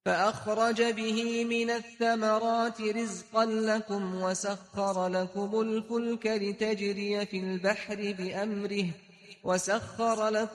فأخرج به من الثمرات رزقا لكم وسخر لكم الفلك لتجري في البحر بأمره وسخر لكم